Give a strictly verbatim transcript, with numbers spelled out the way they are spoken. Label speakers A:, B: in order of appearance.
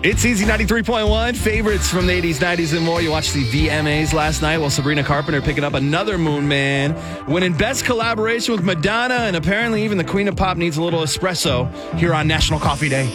A: It's Easy ninety-three point one. Favorites from the eighties, nineties, and more. You watched the V M As last night while Sabrina Carpenter picking up another Moon Man, winning Best Collaboration with Madonna, and apparently even the Queen of Pop needs a little espresso here on National Coffee Day.